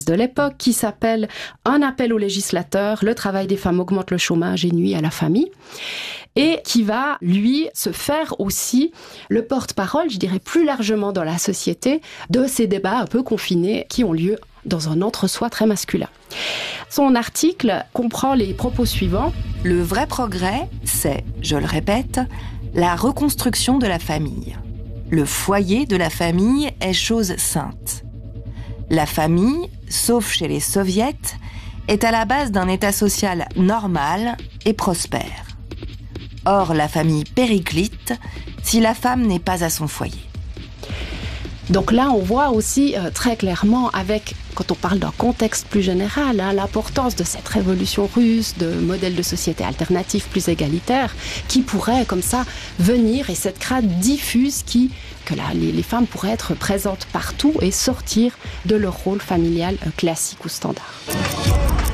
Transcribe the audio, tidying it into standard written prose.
de l'époque qui s'appelle « Un appel au législateur, le travail des femmes augmente le chômage et nuit à la famille » et qui va, lui, se faire aussi le porte-parole, je dirais plus largement dans la société, de ces débats un peu confinés qui ont lieu dans un entre-soi très masculin. Son article comprend les propos suivants. Le vrai progrès, c'est, je le répète, la reconstruction de la famille. Le foyer de la famille est chose sainte. La famille, sauf chez les soviets, est à la base d'un état social normal et prospère. Or, la famille périclite si la femme n'est pas à son foyer. Donc là, on voit aussi très clairement, avec, quand on parle d'un contexte plus général, l'importance de cette révolution russe, de modèles de société alternatifs plus égalitaires, qui pourraient comme ça venir, et cette crainte diffuse que les femmes pourraient être présentes partout et sortir de leur rôle familial classique ou standard.